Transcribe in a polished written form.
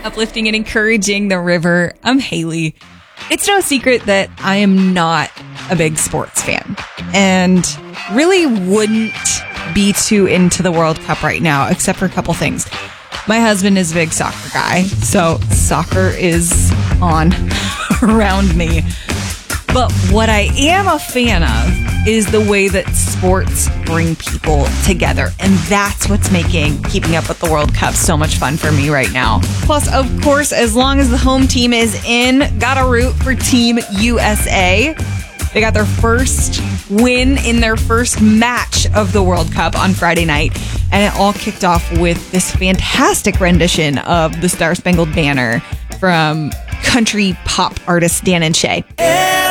Uplifting and encouraging the river. I'm Haley. It's no secret that I am not a big sports fan and really wouldn't be too into the World Cup right now, except for a couple things. My husband is a big soccer guy, so soccer is on around me. But what I am a fan of is the way that sports bring people together. And that's what's making Keeping Up with the World Cup so much fun for me right now. Plus, of course, as long as the home team is in, gotta root for Team USA. They got their first win in their first match of the World Cup on Friday night. And it all kicked off with this fantastic rendition of the Star Spangled Banner from country pop artist Dan and Shay.